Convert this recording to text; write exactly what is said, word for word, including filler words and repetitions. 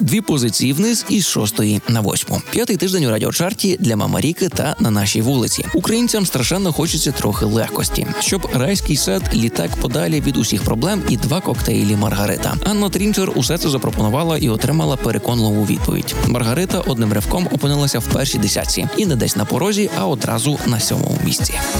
Дві позиції вниз із шостої на восьму. П'ятий тиждень у радіочарті для Мама Ріки та На нашій вулиці. Українцям страшенно хочеться трохи легкості. Щоб райський сад, літак подалі від усіх проблем і два коктейлі Маргарита. Анна Трінчер усе це запропонувала і отримала переконливу відповідь. Маргарита одним ривком опинилася в першій десятці. І не десь на порозі, а одразу на сьомому місці.